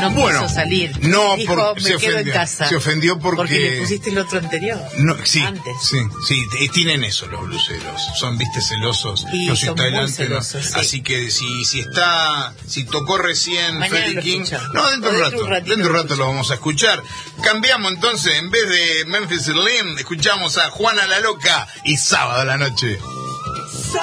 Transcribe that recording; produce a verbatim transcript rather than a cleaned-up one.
no bueno, quiso salir. No, dijo, por, me se quedo ofendió, en casa. Se ofendió porque... Porque le pusiste el otro anterior. No, sí, antes. sí, sí, t- tienen eso los bluseros. Son, viste, celosos. Y no, si son está muy delante, no. celosos, sí. Así que si, si está, si tocó recién Mañana Freddie lo King... escuchamos. No, dentro de un Dentro rato. un ratito Dentro de un lo rato lo vamos a escuchar. Cambiamos entonces, en vez de Memphis Slim, escuchamos a Juana la Loca y Sábado a la Noche.